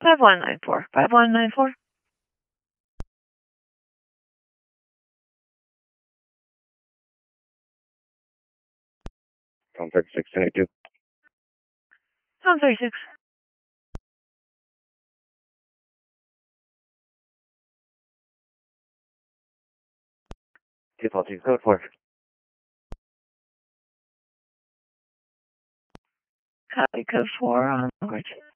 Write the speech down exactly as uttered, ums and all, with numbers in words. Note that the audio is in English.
five one nine four. five one nine four. Phone thirty-six, ten eighty-two. Phone thirty-six. Default team code four. Copy code four on Orange.